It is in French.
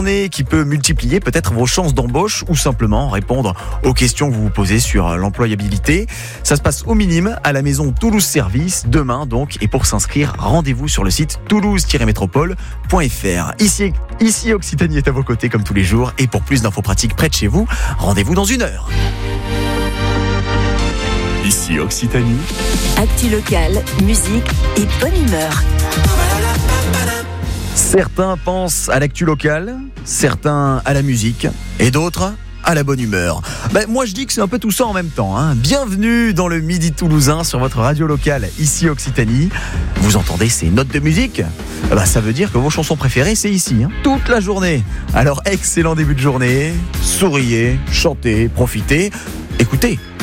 journée qui peut multiplier peut-être vos chances d'embauche ou simplement répondre aux questions que vous vous posez sur l'employabilité. Ça se passe au minimum à la maison Toulouse Service, demain donc. Et pour s'inscrire, rendez-vous sur le site toulouse-métropole.fr. Ici Occitanie est à vos côtés comme tous les jours. Et pour plus d'infos pratiques près de chez vous, rendez-vous dans 1 heure. Ici Occitanie. Actu locale, musique et bonne humeur. Certains pensent à l'actu locale, certains à la musique et d'autres à la bonne humeur. Moi je dis que c'est un peu tout ça en même temps. Bienvenue dans le Midi Toulousain sur votre radio locale, ici Occitanie. Vous entendez ces notes de musique ? Ça veut dire que vos chansons préférées c'est ici, toute la journée. Alors excellent début de journée, souriez, chantez, profitez, écoutez.